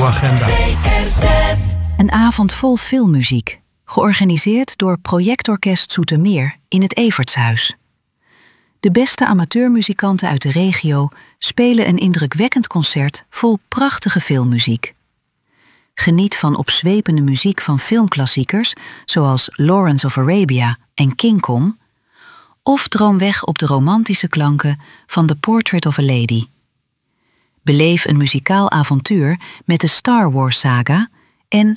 Radioagenda. Een avond vol filmmuziek, georganiseerd door Projectorkest Zoetermeer in het Evertshuis. De beste amateurmuzikanten uit de regio spelen een indrukwekkend concert vol prachtige filmmuziek. Geniet van opzwepende muziek van filmklassiekers zoals Lawrence of Arabia en King Kong, of droom weg op de romantische klanken van The Portrait of a Lady. Beleef een muzikaal avontuur met de Star Wars saga en